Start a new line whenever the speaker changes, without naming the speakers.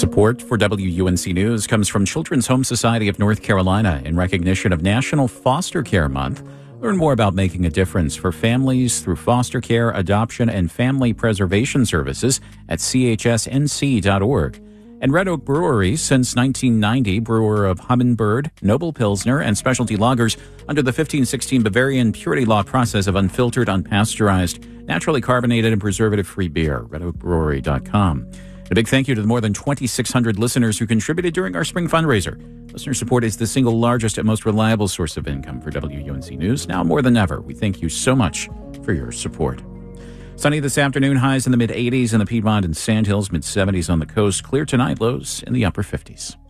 Support for WUNC News comes from Children's Home Society of North Carolina in recognition of National Foster Care Month. Learn more about making a difference for families through foster care, adoption, and family preservation services at chsnc.org. And Red Oak Brewery, since 1990, brewer of Humminbird, Noble Pilsner, and specialty lagers under the 1516 Bavarian Purity Law process of unfiltered, unpasteurized, naturally carbonated, and preservative-free beer. RedOakBrewery.com. A big thank you to the more than 2,600 listeners who contributed during our spring fundraiser. Listener support is the single largest and most reliable source of income for WUNC News. Now more than ever, we thank you so much for your support. Sunny this afternoon, highs in the mid-80s in the Piedmont and Sandhills, mid-70s on the coast. Clear tonight, lows in the upper 50s.